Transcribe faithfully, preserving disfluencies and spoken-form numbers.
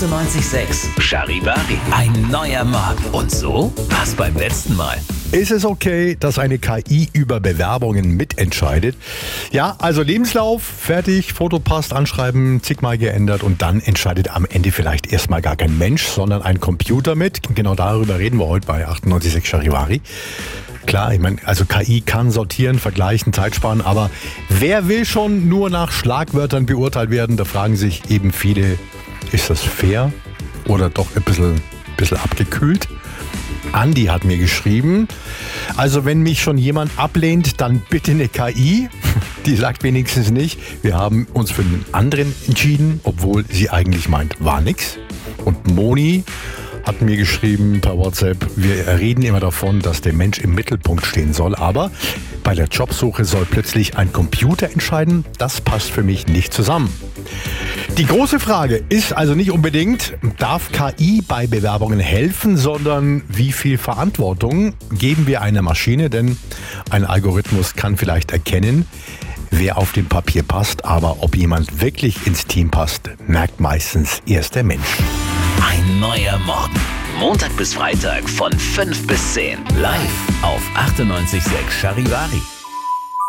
achtundneunzig Komma sechs Charivari. Ein neuer Morgen. Und so war's beim letzten Mal. Ist es okay, dass eine K I über Bewerbungen mitentscheidet? Ja, also Lebenslauf, fertig, Foto passt, Anschreiben, zigmal geändert und dann entscheidet am Ende vielleicht erstmal gar kein Mensch, sondern ein Computer mit. Genau darüber reden wir heute bei achtundneunzig Komma sechs Charivari. Klar, ich meine, also K I kann sortieren, vergleichen, Zeit sparen, aber wer will schon nur nach Schlagwörtern beurteilt werden? Da fragen sich eben viele, ist das fair oder doch ein bisschen, bisschen abgekühlt? Andi hat mir geschrieben, also wenn mich schon jemand ablehnt, dann bitte eine K I. Die sagt wenigstens nicht, wir haben uns für einen anderen entschieden, obwohl sie eigentlich meint, war nix. Und Moni hat mir geschrieben per WhatsApp, wir reden immer davon, dass der Mensch im Mittelpunkt stehen soll, aber bei der Jobsuche soll plötzlich ein Computer entscheiden. Das passt für mich nicht zusammen. Die große Frage ist also nicht unbedingt, darf K I bei Bewerbungen helfen, sondern wie viel Verantwortung geben wir einer Maschine? Denn ein Algorithmus kann vielleicht erkennen, wer auf dem Papier passt, aber ob jemand wirklich ins Team passt, merkt meistens erst der Mensch. Ein neuer Morgen. Montag bis Freitag von fünf bis zehn. Live auf achtundneunzig Komma sechs Charivari.